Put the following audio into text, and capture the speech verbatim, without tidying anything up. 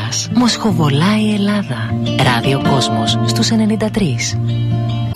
σας. Μοσχοβολάει η Ελλάδα. Ράδιο Κόσμος στους ενενήντα τρία.